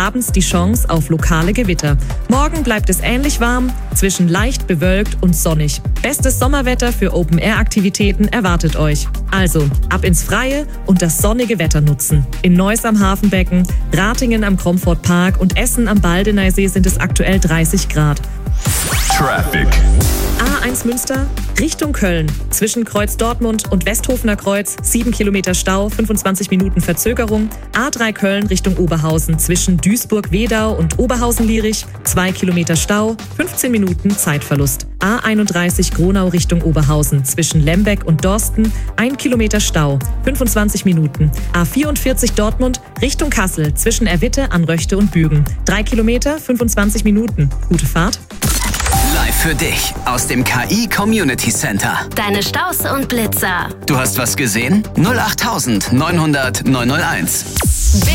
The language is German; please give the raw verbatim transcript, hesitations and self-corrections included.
abends die Chance auf lokale Gewitter. Morgen bleibt es ähnlich warm, zwischen leicht bewölkt und sonnig. Bestes Sommerwetter für Open-Air-Aktivitäten erwartet euch. Also, ab ins Freie und das sonnige Wetter nutzen. In Neuss am Hafenbecken, Ratingen am Comfort Park und Essen am Baldeneysee sind es aktuell dreißig Grad. Traffic. A eins Münster, Richtung Köln. Zwischen Kreuz Dortmund und Westhofener Kreuz sieben Kilometer Stau, fünfundzwanzig Minuten Verzögerung. A drei Köln Richtung Oberhausen. Zwischen Duisburg-Wedau und Oberhausen-Lierich zwei Kilometer Stau, fünfzehn Minuten Zeitverlust. A einunddreißig Gronau Richtung Oberhausen. Zwischen Lembeck und Dorsten ein Kilometer Stau, fünfundzwanzig Minuten. A vierundvierzig Dortmund Richtung Kassel. Zwischen Erwitte, Anröchte und Bügen. drei Kilometer, fünfundzwanzig Minuten. Gute Fahrt. Live für dich aus dem K I Community Center. Deine Staus und Blitzer. Du hast was gesehen? null acht neunhundert neunhunderт neunhunderteins.